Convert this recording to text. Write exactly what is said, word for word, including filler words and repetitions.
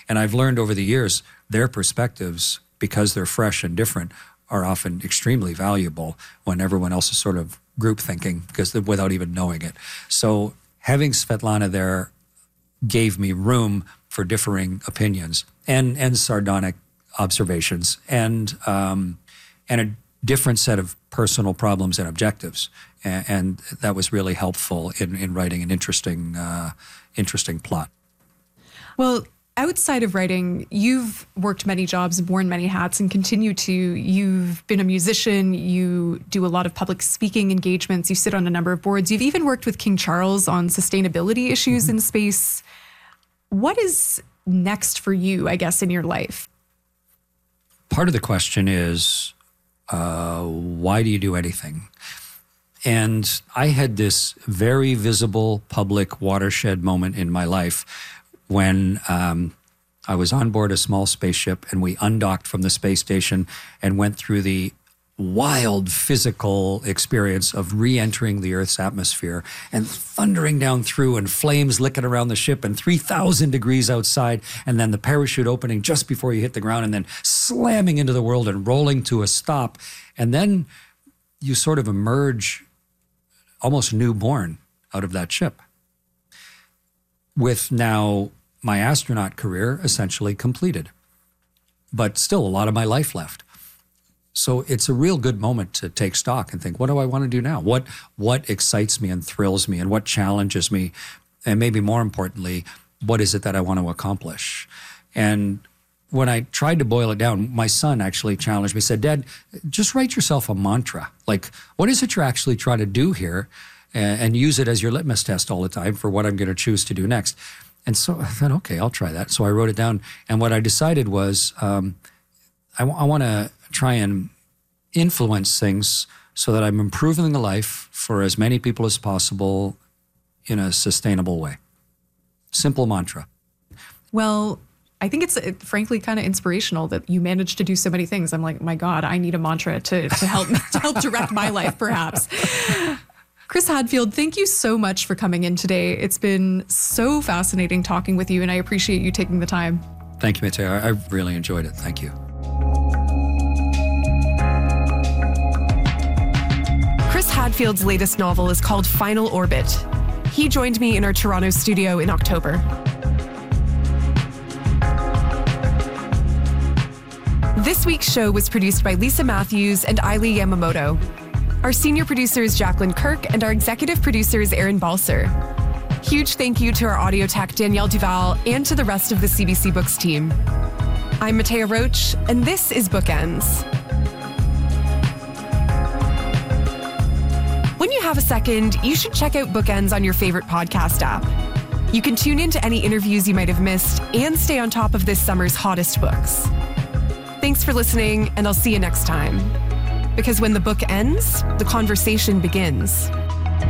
And I've learned over the years, their perspectives, because they're fresh and different, are often extremely valuable when everyone else is sort of group thinking, because without even knowing it. So having Svetlana there gave me room for differing opinions and, and sardonic observations and um, and a different set of personal problems and objectives. And, and that was really helpful in, in writing an interesting, uh, interesting plot. Well, outside of writing, you've worked many jobs, worn many hats, and continue to. You've been a musician. You do a lot of public speaking engagements. You sit on a number of boards. You've even worked with King Charles on sustainability issues mm-hmm. in space. What is next for you, I guess, in your life? Part of the question is, uh, why do you do anything? And I had this very visible public watershed moment in my life when um, I was on board a small spaceship and we undocked from the space station and went through the wild physical experience of re-entering the Earth's atmosphere and thundering down through and flames licking around the ship and three thousand degrees outside, and then the parachute opening just before you hit the ground and then slamming into the world and rolling to a stop. And then you sort of emerge almost newborn out of that ship, with now my astronaut career essentially completed, but still a lot of my life left. So it's a real good moment to take stock and think, what do I want to do now? What what excites me and thrills me and what challenges me? And maybe more importantly, what is it that I want to accomplish? And when I tried to boil it down, my son actually challenged me, said, Dad, just write yourself a mantra. Like, what is it you're actually trying to do here? And, and use it as your litmus test all the time for what I'm going to choose to do next. And so I thought, okay, I'll try that. So I wrote it down. And what I decided was um, I, w- I want to try and influence things so that I'm improving the life for as many people as possible in a sustainable way. Simple mantra. Well, I think it's uh, frankly kind of inspirational that you managed to do so many things. I'm like, my God, I need a mantra to, to help to help direct my life, perhaps. Chris Hadfield, thank you so much for coming in today. It's been so fascinating talking with you, and I appreciate you taking the time. Thank you, Mateo. I really enjoyed it. Thank you. Chris Hadfield's latest novel is called Final Orbit. He joined me in our Toronto studio in October. This week's show was produced by Lisa Matthews and Ailey Yamamoto. Our senior producer is Jacqueline Kirk, and our executive producer is Aaron Balser. Huge thank you to our audio tech, Danielle Duval, and to the rest of the C B C Books team. I'm Mateo Roach, and this is Bookends. When you have a second, you should check out Bookends on your favorite podcast app. You can tune in to any interviews you might have missed and stay on top of this summer's hottest books. Thanks for listening, and I'll see you next time. Because when the book ends, the conversation begins.